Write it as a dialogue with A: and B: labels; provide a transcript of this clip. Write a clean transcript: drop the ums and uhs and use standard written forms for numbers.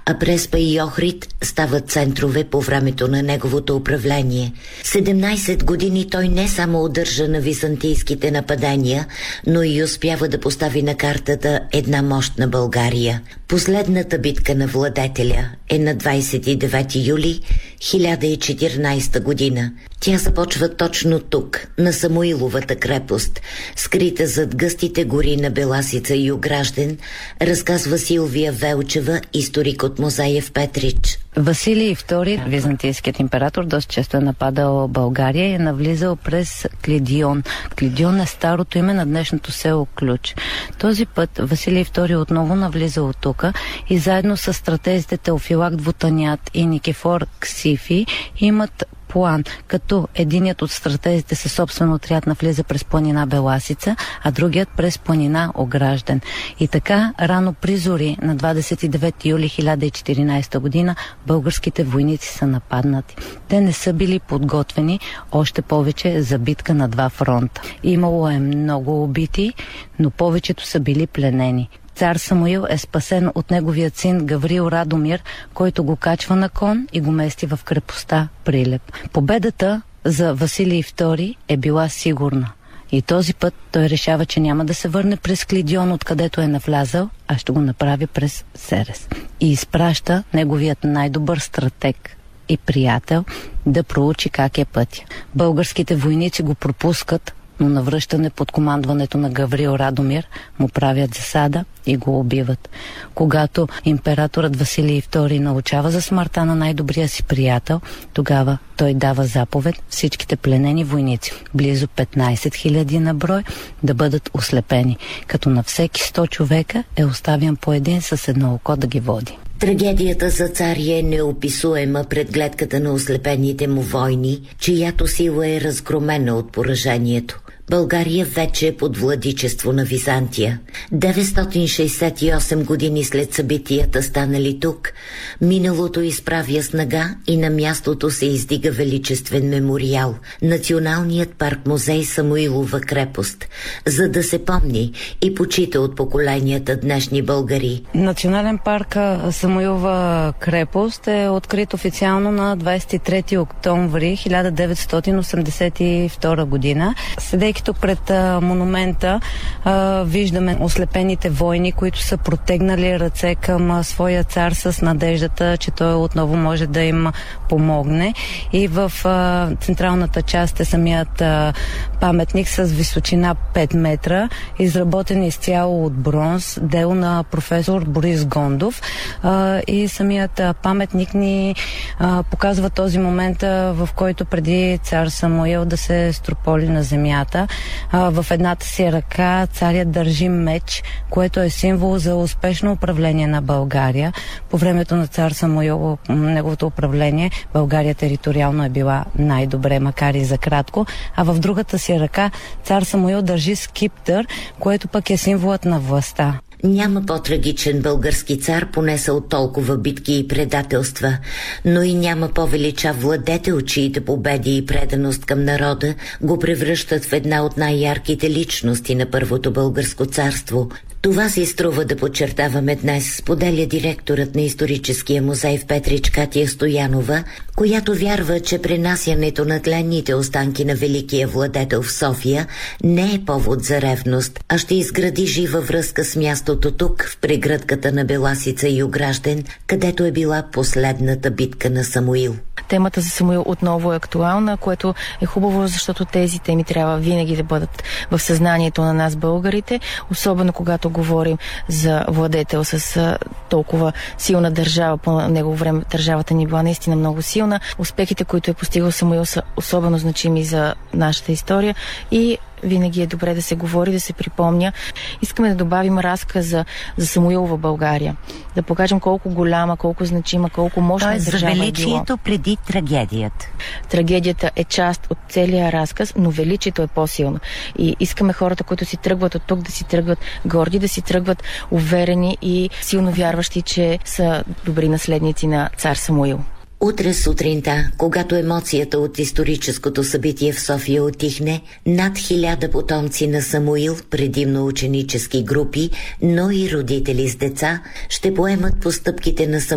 A: а Преспа и Охрид стават центрове по времето на неговото управление. 17 години той не само удържа на византийските нападения, но и успява да постави на картата една мощна България. Последната битка на владетеля е на 29 юли 1014 година. Тя започва точно тук, на Самуиловата крепост, скрита зад гъстите гори на Беласица и Огражден, разказва Силвия Велчева, историк от музея в Петрич.
B: Василий II, византийският император, доста често е нападал България и е навлизал през Клидион. Клидион е старото име на днешното село Ключ. Този път Василий II отново навлизал от тук и заедно с стратезите Теофилакт Вотаниат и Никифор Ксифи имат план, като единият от стратезите със собствен отряд навлиза през планина Беласица, а другият през планина Огражден. И така, рано при зори на 29 юли 1014 година българските войници са нападнати. Те не са били подготвени, още повече за битка на два фронта. Имало е много убити, но повечето са били пленени. Цар Самуил е спасен от неговият син Гаврил Радомир, който го качва на кон и го мести в крепостта Прилеп. Победата за Василий II е била сигурна. И този път той решава, че няма да се върне през Клидион, откъдето е навлязал, а ще го направи през Серес. И изпраща неговият най-добър стратег и приятел да проучи как е пътя. Българските войници го пропускат, но на връщане под командването на Гаврил Радомир му правят засада и го убиват. Когато императорът Василий II научава за смъртта на най-добрия си приятел, тогава той дава заповед всичките пленени войници, близо 15 000 на брой, да бъдат ослепени, като на всеки 100 човека е оставян по един с едно око да ги води.
A: Трагедията за царя е неописуема пред гледката на ослепените му войни, чиято сила е разгромена от поражението. България вече е под владичество на Византия. 968 години след събитията станали тук, миналото изправя снага и на мястото се издига величествен мемориал – Националният парк-музей Самуилова крепост, за да се помни и почита от поколенията днешни българи.
B: Национален парк Самуилова крепост е открит официално на 23 октомври 1982 година. Седейки тук пред монумента, виждаме ослепените войни, които са протегнали ръце към своя цар с надеждата, че той отново може да им помогне. И в централната част е самият паметник с височина 5 метра, изработен изцяло от бронз, дело на професор Борис Гондов. И самият паметник ни показва този момент, в който преди цар Самуил да се строполи на земята, в едната си ръка царят държи меч, което е символ за успешно управление на България. По времето на цар Самуил, неговото управление, България териториално е била най-добре, макар и за кратко, а в другата си ръка цар Самуил държи скиптър, което пък е символът на властта.
A: Няма по-трагичен български цар, понесъл толкова битки и предателства, но и няма по-величав владетел, чиите победи и преданост към народа го превръщат в една от най-ярките личности на Първото българско царство. Това се изтрува да подчертаваме днес, споделя директорът на историческия музей в Петрич Катя Стоянова, която вярва, че пренасянето на тленните останки на великия владетел в София не е повод за ревност, а ще изгради жива връзка с мястото тук, в прегръдката на Беласица и Огражден, където е била последната битка на Самуил.
C: Темата за Самуил отново е актуална, което е хубаво, защото тези теми трябва винаги да бъдат в съзнанието на нас, българите, особено когато говорим за владетел с толкова силна държава. По негово време държавата ни била наистина много силна. Успехите, които е постигал Самуил, са особено значими за нашата история и винаги е добре да се говори, да се припомня. Искаме да добавим разказа за Самуилова България. Да покажем колко голяма, колко значима, колко мощна държава е било.
D: За величието преди трагедията.
C: Трагедията е част от целия разказ, но величието е по-силно. И искаме хората, които си тръгват от тук, да си тръгват горди, да си тръгват уверени и силно вярващи, че са добри наследници на цар Самуил.
A: Утре сутринта, когато емоцията от историческото събитие в София отихне, над 1000 потомци на Самуил, предимно ученически групи, но и родители с деца, ще поемат по стъпките на Самуил